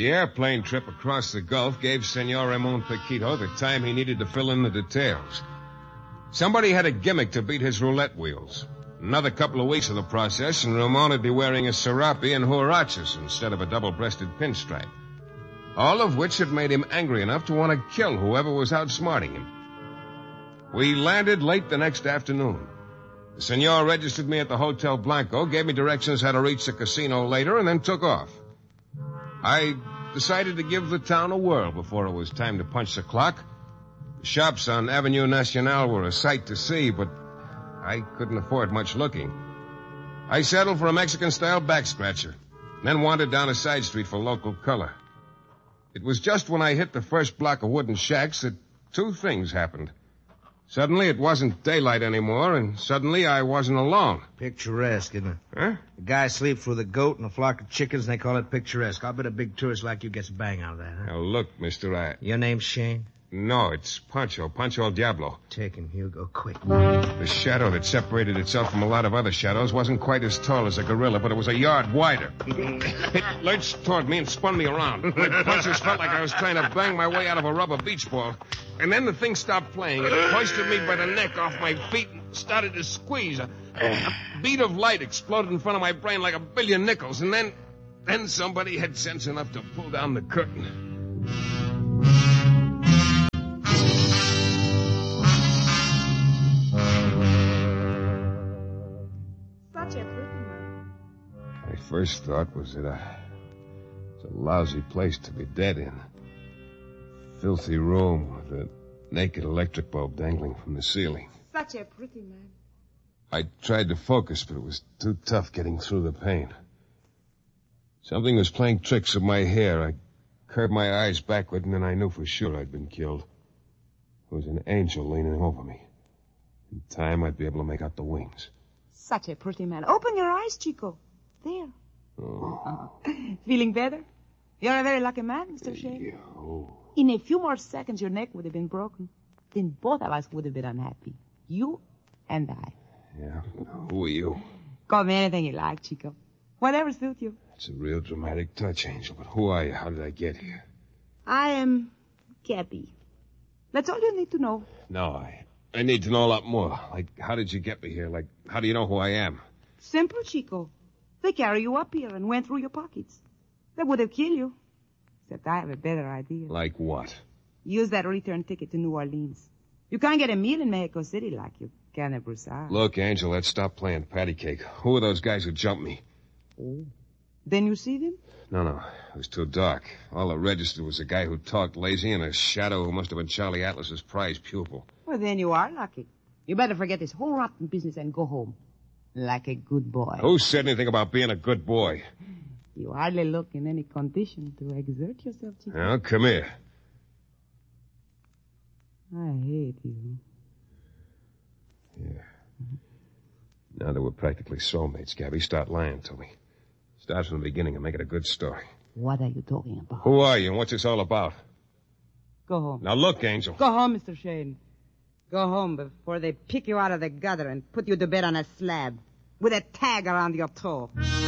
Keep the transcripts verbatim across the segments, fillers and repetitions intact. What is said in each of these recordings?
The airplane trip across the Gulf gave Senor Ramon Paquito the time he needed to fill in the details. Somebody had a gimmick to beat his roulette wheels. Another couple of weeks of the process, and Ramon would be wearing a serape and huaraches instead of a double-breasted pinstripe. All of which had made him angry enough to want to kill whoever was outsmarting him. We landed late the next afternoon. The senor registered me at the Hotel Blanco, gave me directions how to reach the casino later, and then took off. I decided to give the town a whirl before it was time to punch the clock. The shops on Avenue Nacional were a sight to see, but I couldn't afford much looking. I settled for a Mexican-style back-scratcher, then wandered down a side street for local color. It was just when I hit the first block of wooden shacks that two things happened. Suddenly, it wasn't daylight anymore, and suddenly I wasn't alone. Picturesque, isn't it? Huh? A guy sleeps with a goat and a flock of chickens, and they call it picturesque. I'll bet a big tourist like you gets a bang out of that, huh? Now, look, mister, I... Your name's Shane? No, it's Pancho, Pancho El Diablo. Take him, Hugo, quick. The shadow that separated itself from a lot of other shadows wasn't quite as tall as a gorilla, but it was a yard wider. It lurched toward me and spun me around. My punches felt like I was trying to bang my way out of a rubber beach ball. And then the thing stopped playing. It hoisted me by the neck off my feet and started to squeeze. A, a bead of light exploded in front of my brain like a billion nickels. And then, then somebody had sense enough to pull down the curtain. My first thought was that I, it's a lousy place to be dead in. Filthy room with a naked electric bulb dangling from the ceiling. Such a pretty man. I tried to focus, but it was too tough getting through the pain. Something was playing tricks with my hair. I curved my eyes backward, and then I knew for sure I'd been killed. There was an angel leaning over me. In time, I'd be able to make out the wings. Such a pretty man. Open your eyes, Chico. There. Oh. Feeling better? You're a very lucky man, Mister Shane. Oh. In a few more seconds, your neck would have been broken. Then both of us would have been unhappy. You and I. Yeah? Who are you? Call me anything you like, Chico. Whatever suits you. It's a real dramatic touch, Angel. But who are you? How did I get here? I am Gabby. That's all you need to know. No, I, I need to know a lot more. Like, how did you get me here? Like, how do you know who I am? Simple, Chico. They carry you up here and went through your pockets. They would have killed you. Except I have a better idea. Like what? Use that return ticket to New Orleans. You can't get a meal in Mexico City like you can at Broussard. Look, Angel, let's stop playing patty cake. Who are those guys who jumped me? Oh. Then you see them? No, no. It was too dark. All that registered was a guy who talked lazy and a shadow who must have been Charlie Atlas's prize pupil. Well, then you are lucky. You better forget this whole rotten business and go home. Like a good boy. Who said anything about being a good boy? You hardly look in any condition to exert yourself, Chico. Now, come here. I hate you. Yeah. Now that we're practically soulmates, Gabby, start lying to me. Start from the beginning and make it a good story. What are you talking about? Who are you and what's this all about? Go home. Now, look, Angel. Go home, Mister Shane. Go home before they pick you out of the gutter and put you to bed on a slab with a tag around your toe.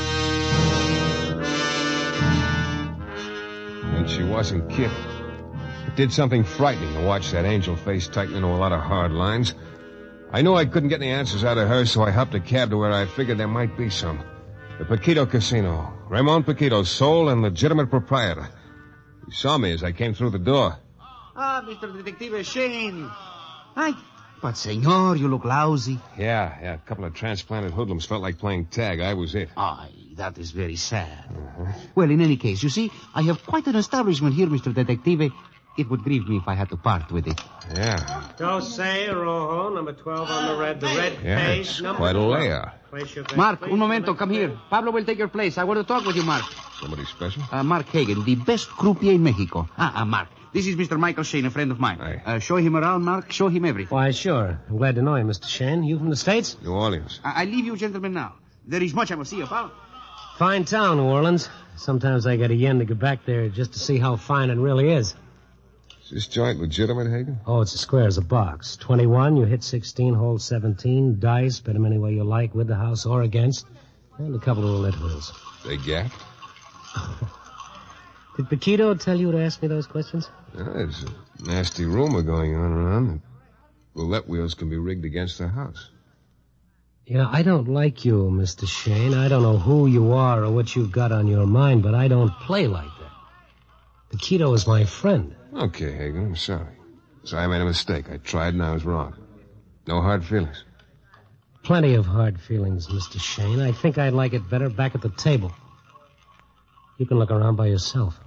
And she wasn't kidding. It did something frightening to watch that angel face tighten into a lot of hard lines. I knew I couldn't get any answers out of her, so I hopped a cab to where I figured there might be some. The Paquito Casino. Ramon Paquito, sole and legitimate proprietor. He saw me as I came through the door. Ah, Mister Detective Shane. Hi. But, senor, you look lousy. Yeah, yeah. A couple of transplanted hoodlums felt like playing tag. I was it. Aye, that is very sad. Uh-huh. Well, in any case, you see, I have quite an establishment here, Mister Detective. It would grieve me if I had to part with it. Yeah. Jose Rojo, number twelve on the red. The red Yeah, page, it's number quite a twelve. layout. Place your bet, Mark, please. un momento, come here. Pablo will take your place. I want to talk with you, Mark. Somebody special? Uh, Mark Hagen, the best croupier in Mexico. Ah, ah, Mark. This is Mister Michael Shane, a friend of mine. Aye. Uh, show him around, Mark. Show him everything. Why, sure. I'm glad to know you, Mister Shane. You from the States? New Orleans. I, I leave you gentlemen now. There is much I must see about. Fine town, New Orleans. Sometimes I get a yen to go back there just to see how fine it really is. Is this joint legitimate, Hagen? Oh, it's as square as a box. twenty-one, you hit sixteen, hold seventeen, dice, bet 'em any way you like, with the house or against, and a couple of roulette wheels. They gap? Did Paquito tell you to ask me those questions? Yeah, there's a nasty rumor going on around that roulette wheels can be rigged against the house. Yeah, I don't like you, Mister Shane. I don't know who you are or what you've got on your mind, but I don't play like that. Paquito is my friend. Okay, Hagen, I'm sorry. So I made a mistake. I tried and I was wrong. No hard feelings. Plenty of hard feelings, Mister Shane. I think I'd like it better back at the table. You can look around by yourself.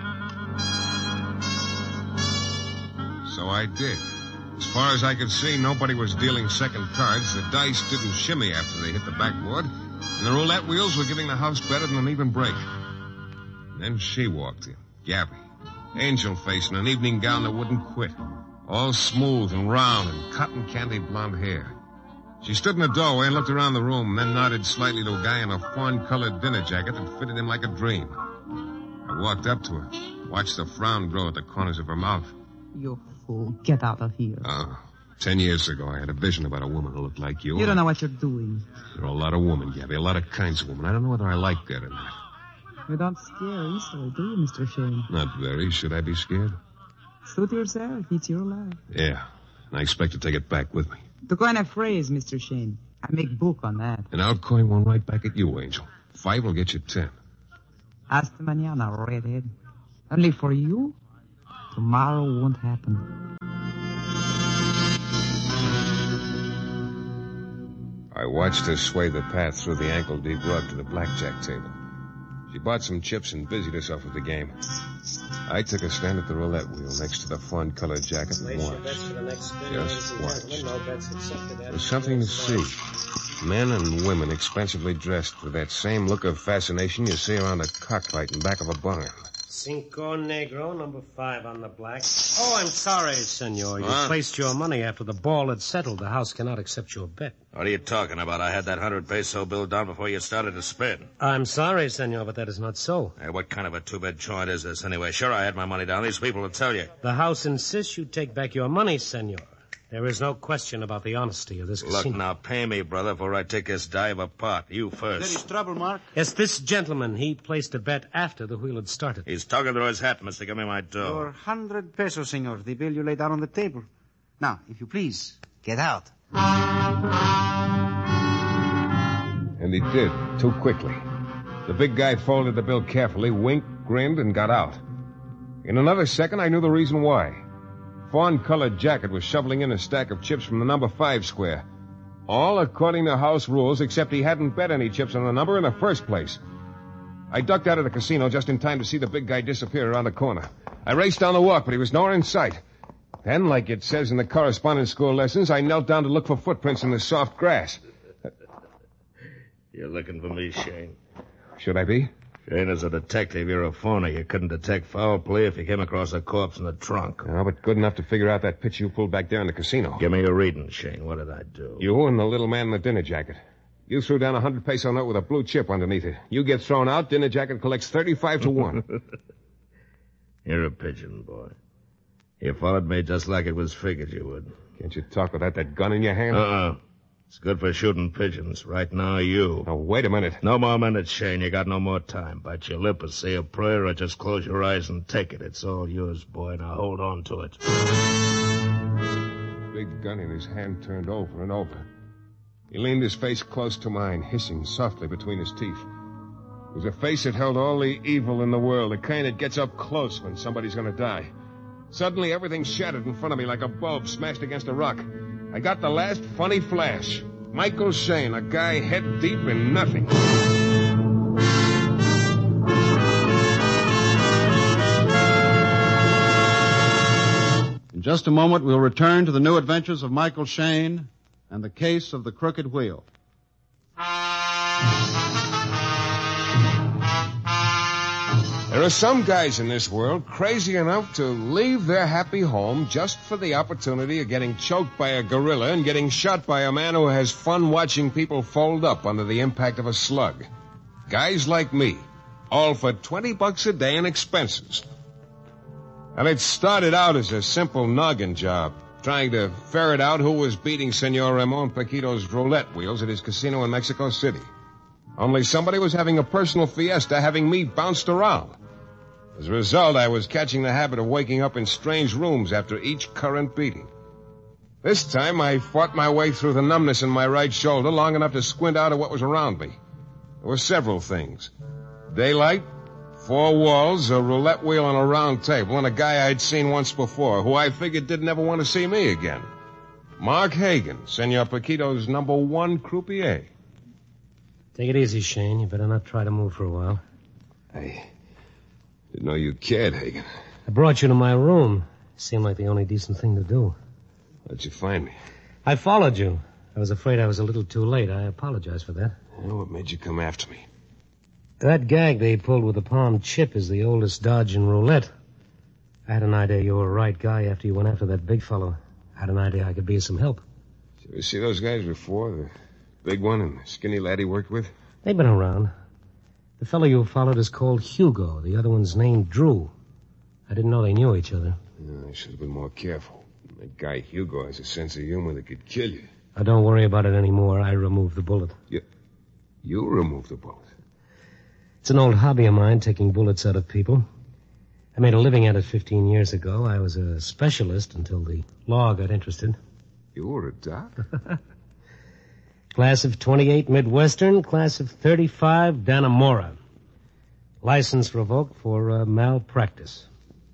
So I did. As far as I could see, nobody was dealing second cards. The dice didn't shimmy after they hit the backboard, and the roulette wheels were giving the house better than an even break. And then she walked in, Gabby, angel face in an evening gown that wouldn't quit, all smooth and round and cotton candy blonde hair. She stood in the doorway and looked around the room, and then nodded slightly to a guy in a fawn-colored dinner jacket that fitted him like a dream. I walked up to her, watched the frown grow at the corners of her mouth. You fool. Get out of here. Oh, ten years ago, I had a vision about a woman who looked like you. You don't know what you're doing. There are a lot of women, Gabby, a lot of kinds of women. I don't know whether I like that or not. You don't scare easily, do you, Mister Shane? Not very. Should I be scared? Suit yourself. It's your life. Yeah, and I expect to take it back with me. To coin a phrase, Mister Shane, I make book on that. And I'll coin one right back at you, Angel. Five will get you ten. Hasta mañana, redhead. Only for you, tomorrow won't happen. I watched her sway the path through the ankle-deep rug to the blackjack table. She bought some chips and busied herself with the game. I took a stand at the roulette wheel next to the fawn-colored jacket and watched. Just watched. There was something to see. Men and women expensively dressed with that same look of fascination you see around a cockfight in back of a barn. Cinco Negro, number five on the black. Oh, I'm sorry, senor. You Huh? placed your money after the ball had settled. The house cannot accept your bet. What are you talking about? I had that hundred peso bill down before you started to spin. I'm sorry, senor, but that is not so. Hey, what kind of a two-bed joint is this anyway? Sure, I had my money down. These people will tell you. The house insists you take back your money, senor. There is no question about the honesty of this Look, casino. now, pay me, brother, before I take this dive apart. You There is first. trouble, Mark. Yes, this gentleman, he placed a bet after the wheel had started. He's talking through his hat, mister. Give me my Your dough. hundred pesos, senor. The bill you laid out on the table. Now, if you please, get out. And he did, too quickly. The big guy folded the bill carefully, winked, grinned, and got out. In another second, I knew the reason why. Fawn-colored jacket was shoveling in a stack of chips from the number five square. All according to house rules, except he hadn't bet any chips on the number in the first place. I ducked out of the casino just in time to see the big guy disappear around the corner. I raced down the walk, but he was nowhere in sight. Then, like it says in the correspondence school lessons, I knelt down to look for footprints in the soft grass. You're looking for me, Shane. Should I be? Shane, as a detective, you're a phony. You couldn't detect foul play if you came across a corpse in the trunk. No, but good enough to figure out that pitch you pulled back there in the casino. Give me your reading, Shane. What did I do? You and the little man in the dinner jacket. You threw down a hundred peso note with a blue chip underneath it. You get thrown out, dinner jacket collects thirty-five to one. You're a pigeon, boy. You followed me just like it was figured you would. Can't you talk without that gun in your hand? Uh-uh. It's good for shooting pigeons. Right now, you. Now, wait a minute. No more minutes, Shane. You got no more time. Bite your lip or say a prayer or just close your eyes and take it. It's all yours, boy. Now hold on to it. Big gun in his hand turned over and over. He leaned his face close to mine, hissing softly between his teeth. It was a face that held all the evil in the world, the kind that gets up close when somebody's going to die. Suddenly, everything shattered in front of me like a bulb smashed against a rock. I got the last funny flash. Michael Shane, a guy head deep in nothing. In just a moment, we'll return to the new adventures of Michael Shane and the case of the Crooked Wheel. There are some guys in this world crazy enough to leave their happy home just for the opportunity of getting choked by a gorilla and getting shot by a man who has fun watching people fold up under the impact of a slug. Guys like me, all for twenty bucks a day in expenses. And it started out as a simple noggin job, trying to ferret out who was beating Senor Ramon Paquito's roulette wheels at his casino in Mexico City. Only somebody was having a personal fiesta having me bounced around. As a result, I was catching the habit of waking up in strange rooms after each current beating. This time, I fought my way through the numbness in my right shoulder long enough to squint out at what was around me. There were several things. Daylight, four walls, a roulette wheel on a round table, and a guy I'd seen once before, who I figured didn't ever want to see me again. Mark Hagen, Senor Paquito's number one croupier. Take it easy, Shane. You better not try to move for a while. I didn't know you cared, Hagen. I brought you to my room. Seemed like the only decent thing to do. How'd you find me? I followed you. I was afraid I was a little too late. I apologize for that. Well, what made you come after me? That gag they pulled with the palm chip is the oldest dodge in roulette. I had an idea you were a right guy after you went after that big fellow. I had an idea I could be of some help. Did you ever see those guys before? The big one and the skinny lad he worked with? They've been around. The fellow you followed is called Hugo. The other one's named Drew. I didn't know they knew each other. Yeah, I should have been more careful. That guy Hugo has a sense of humor that could kill you. Now, don't worry about it anymore. I removed the bullet. You, you removed the bullet? It's an old hobby of mine, taking bullets out of people. I made a living at it fifteen years ago. I was a specialist until the law got interested. You were a doc? Class of twenty-eight Midwestern, class of thirty-five Dannemora. License revoked for uh, malpractice.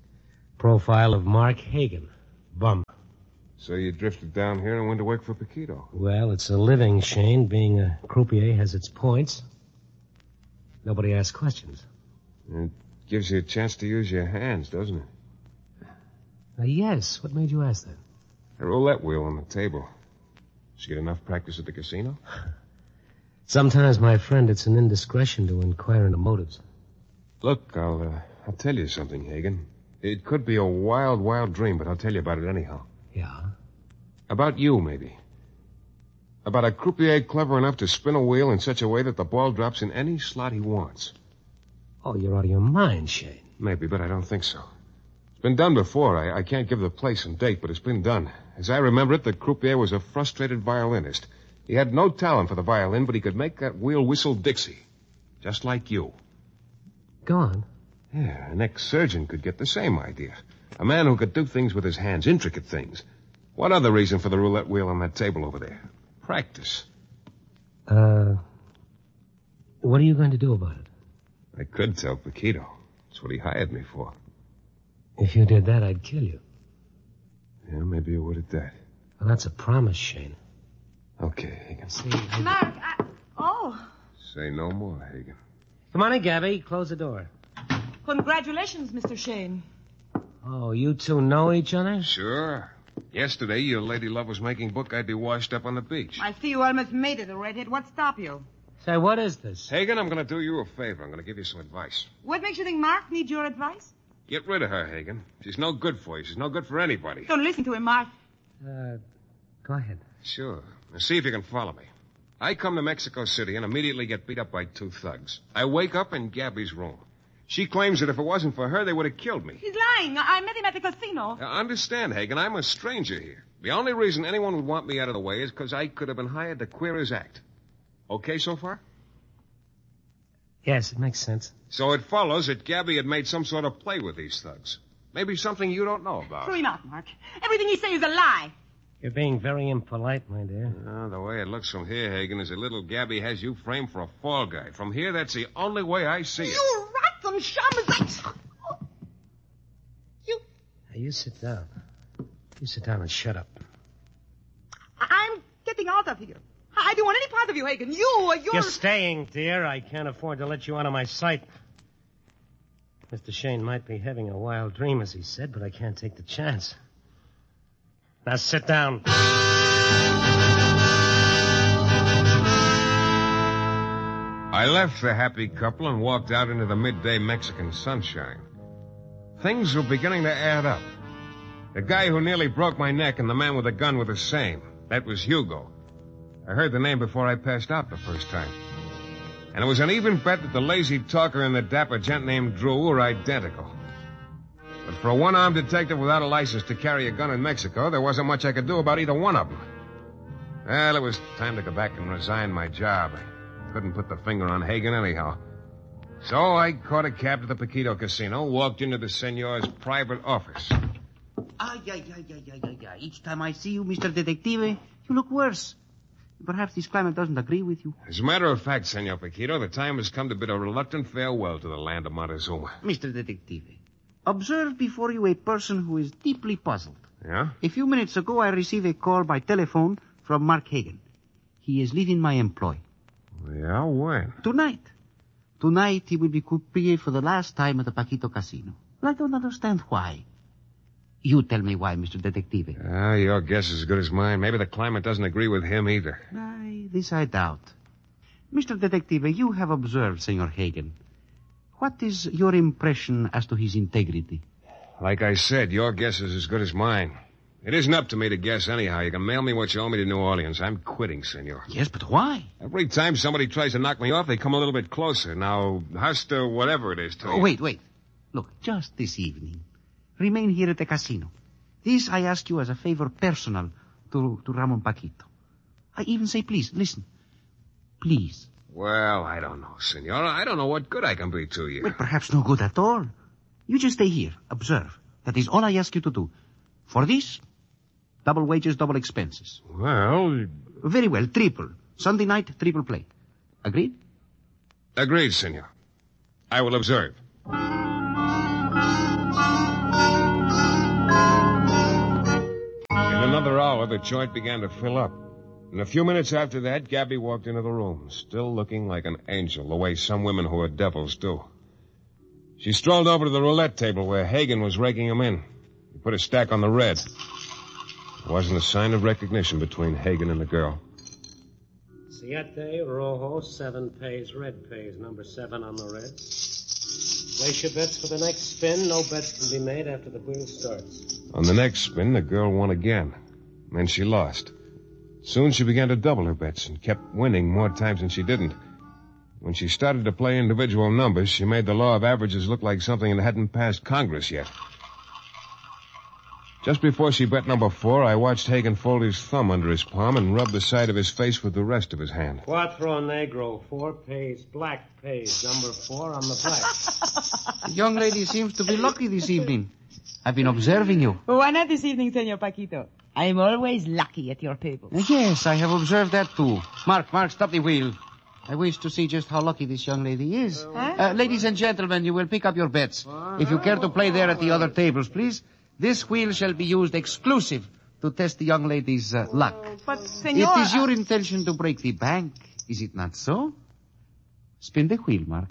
Profile of Mark Hagen. Bum. So you drifted down here and went to work for Paquito? Well, it's a living, Shane. Being a croupier has its points. Nobody asks questions. It gives you a chance to use your hands, doesn't it? Uh, yes. What made you ask that? A roulette wheel on the table. Did you get enough practice at the casino? Sometimes, my friend, it's an indiscretion to inquire into motives. Look, I'll, uh, I'll tell you something, Hagen. It could be a wild, wild dream, but I'll tell you about it anyhow. Yeah? About you, maybe. About a croupier clever enough to spin a wheel in such a way that the ball drops in any slot he wants. Oh, you're out of your mind, Shane. Maybe, but I don't think so. It's been done before. I, I can't give the place and date, but it's been done. As I remember it, the croupier was a frustrated violinist. He had no talent for the violin, but he could make that wheel whistle Dixie. Just like you. Go on. Yeah, an ex-surgeon could get the same idea. A man who could do things with his hands, intricate things. What other reason for the roulette wheel on that table over there? Practice. Uh, what are you going to do about it? I could tell Paquito. That's what he hired me for. If you did that, I'd kill you. Yeah, maybe you would at that. Well, that's a promise, Shane. Okay, Hagen. See, Mark, I... Oh. Say no more, Hagen. Come on in, Gabby. Close the door. Congratulations, Mister Shane. Oh, you two know each other? Sure. Yesterday, your lady love was making book I'd be washed up on the beach. I see you almost made it, the redhead. What stopped you? Say, what is this? Hagen, I'm going to do you a favor. I'm going to give you some advice. What makes you think Mark needs your advice? Get rid of her, Hagen. She's no good for you. She's no good for anybody. Don't listen to him, Mark. Uh, go ahead. Sure. Now, see if you can follow me. I come to Mexico City and immediately get beat up by two thugs. I wake up in Gabby's room. She claims that if it wasn't for her, they would have killed me. He's lying. I met him at the casino. Now, understand, Hagen, I'm a stranger here. The only reason anyone would want me out of the way is because I could have been hired to queer his act. Okay so far? Yes, it makes sense. So it follows that Gabby had made some sort of play with these thugs. Maybe something you don't know about. Throw him out, Mark. Everything you say is a lie. You're being very impolite, my dear. Oh, the way it looks from here, Hagen, is that little Gabby has you framed for a fall guy. From here, that's the only way I see it. You rotten shaman. You... Now, you sit down. You sit down and shut up. I'm getting out of here. I don't want any part of you, Hagen. You, you're... You're staying, dear. I can't afford to let you out of my sight. Mister Shane might be having a wild dream, as he said, but I can't take the chance. Now sit down. I left the happy couple and walked out into the midday Mexican sunshine. Things were beginning to add up. The guy who nearly broke my neck and the man with the gun were the same. That was Hugo. I heard the name before I passed out the first time. And it was an even bet that the lazy talker and the dapper gent named Drew were identical. But for a one-armed detective without a license to carry a gun in Mexico, there wasn't much I could do about either one of them. Well, it was time to go back and resign my job. I couldn't put the finger on Hagen anyhow. So I caught a cab to the Paquito Casino, walked into the senor's private office. Ay, ay, ay, ay, ay, ay, ay. Each time I see you, Mister Detective, you look worse. Perhaps this climate doesn't agree with you. As a matter of fact, Senor Paquito, the time has come to bid a reluctant farewell to the land of Montezuma. Mister Detective, observe before you a person who is deeply puzzled. Yeah? A few minutes ago, I received a call by telephone from Mark Hagen. He is leaving my employ. Yeah, when? Tonight. Tonight, he will be croupier for the last time at the Paquito Casino. I don't understand why. You tell me why, Mister Detective. Ah, your guess is as good as mine. Maybe the climate doesn't agree with him either. Aye, this I doubt. Mister Detective, you have observed Senor Hagen. What is your impression as to his integrity? Like I said, your guess is as good as mine. It isn't up to me to guess anyhow. You can mail me what you owe me to New Orleans. I'm quitting, senor. Yes, but why? Every time somebody tries to knock me off, they come a little bit closer. Now, Hasta, whatever it is to oh, you. Wait, wait. Look, just this evening. Remain here at the casino. This I ask you as a favor personal to, to Ramon Paquito. I even say please, listen. Please. Well, I don't know, senor. I don't know what good I can be to you. Well, perhaps no good at all. You just stay here. Observe. That is all I ask you to do. For this, double wages, double expenses. Well... Very well, triple. Sunday night, triple play. Agreed? Agreed, senor. I will observe. In another hour, the joint began to fill up. And a few minutes after that, Gabby walked into the room, still looking like an angel, the way some women who are devils do. She strolled over to the roulette table where Hagen was raking them in. He put a stack on the red. There wasn't a sign of recognition between Hagen and the girl. Siete, rojo, seven pays, red pays, number seven on the red. Place your bets for the next spin. No bets can be made after the wheel starts. On the next spin, the girl won again. Then she lost. Soon she began to double her bets and kept winning more times than she didn't. When she started to play individual numbers, she made the law of averages look like something that hadn't passed Congress yet. Just before she bet number four, I watched Hagen fold his thumb under his palm and rub the side of his face with the rest of his hand. Cuatro negro, four pays, black pays, number four on the black. The young lady seems to be lucky this evening. I've been observing you. Why not this evening, Senor Paquito? I'm always lucky at your table. Yes, I have observed that too. Mark, Mark, stop the wheel. I wish to see just how lucky this young lady is. Huh? Uh, ladies and gentlemen, you will pick up your bets. If you care to play there at the other tables, please. This wheel shall be used exclusive to test the young lady's uh, luck. But, Senor... It is your intention to break the bank, is it not so? Spin the wheel, Mark.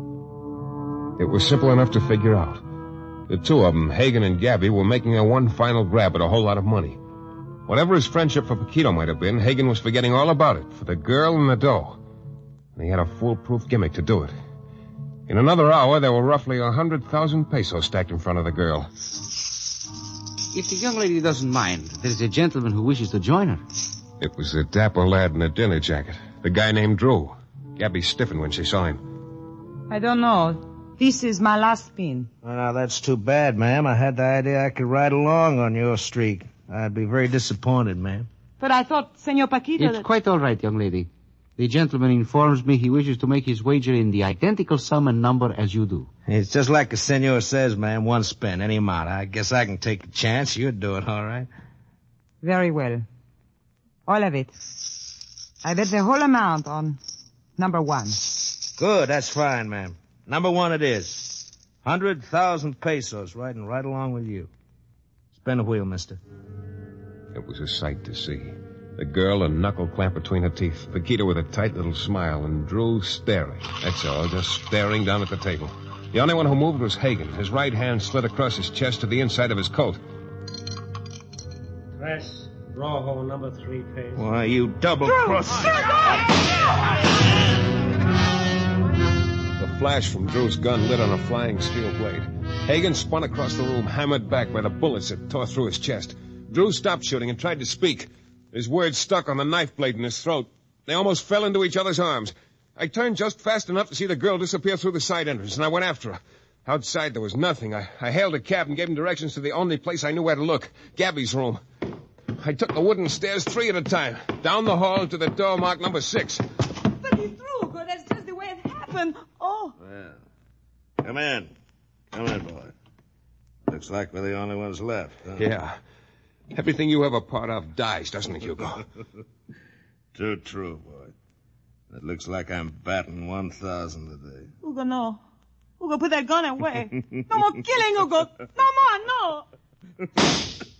It was simple enough to figure out. The two of them, Hagen and Gabby, were making a one final grab at a whole lot of money. Whatever his friendship for Paquito might have been, Hagen was forgetting all about it for the girl and the dough. And he had a foolproof gimmick to do it. In another hour, there were roughly a hundred thousand pesos stacked in front of the girl. If the young lady doesn't mind, there's a gentleman who wishes to join her. It was a dapper lad in a dinner jacket. The guy named Drew. Gabby stiffened when she saw him. I don't know. This is my last spin. Well, now, that's too bad, ma'am. I had the idea I could ride along on your streak. I'd be very disappointed, ma'am. But I thought, Senor Paquito... It's that... quite all right, young lady. The gentleman informs me he wishes to make his wager in the identical sum and number as you do. It's just like the senor says, ma'am. One spin, any amount. I guess I can take a chance. You'd do it, all right? Very well. All of it. I bet the whole amount on number one. Good, that's fine, ma'am. Number one it is. Hundred thousand pesos, riding right along with you. Spin the wheel, mister. It was a sight to see. The girl, a knuckle clamp between her teeth. Paquito with a tight little smile, and Drew staring. That's all, just staring down at the table. The only one who moved was Hagen. His right hand slid across his chest to the inside of his coat. Tres, rojo, number three pays. Why, you double-cross... The flash from Drew's gun lit on a flying steel blade. Hagen spun across the room, hammered back by the bullets that tore through his chest. Drew stopped shooting and tried to speak. His words stuck on the knife blade in his throat. They almost fell into each other's arms. I turned just fast enough to see the girl disappear through the side entrance, and I went after her. Outside, there was nothing. I, I hailed a cab and gave him directions to the only place I knew where to look, Gabby's room. I took the wooden stairs three at a time, down the hall to the door marked number six. But it's true. That's just the way it happened. Oh. Well, Come in. Come in, boy. Looks like we're the only ones left, huh? Yeah. Everything you ever part of dies, doesn't it, Hugo? Too true, boy. It looks like I'm batting one thousand today. Hugo, no. Hugo, put that gun away. No more killing, Hugo. No more, no.